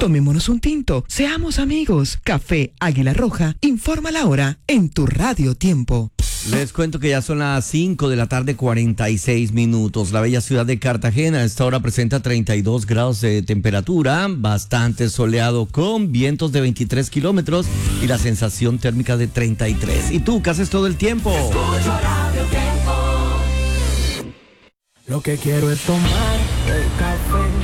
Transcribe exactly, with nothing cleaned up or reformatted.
Tomémonos un tinto, seamos amigos. Café Águila Roja, informa la hora en tu Radio Tiempo. Les cuento que ya son las cinco de la tarde, cuarenta y seis minutos. La bella ciudad de Cartagena a esta hora presenta treinta y dos grados de temperatura, bastante soleado con vientos de veintitrés kilómetros y la sensación térmica de treinta y tres. ¿Y tú qué haces todo el tiempo? Escucho Radio Tiempo. Lo que quiero es tomar el café